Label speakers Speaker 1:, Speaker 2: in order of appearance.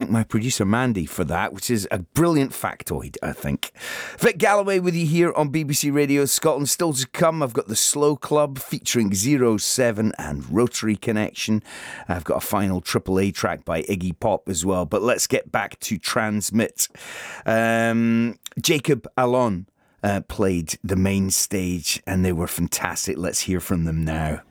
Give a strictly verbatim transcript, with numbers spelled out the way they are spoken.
Speaker 1: thank my producer Mandy for that, which is a brilliant factoid, I think. Vic Galloway with you here on B B C Radio Scotland. Still to come, I've got the Slow Club featuring Zero Seven and Rotary Connection. I've got a final triple A track by Iggy Pop as well. But let's get back to Transmit. Um, Jacob Allon uh, played the main stage and they were fantastic. Let's hear from them now.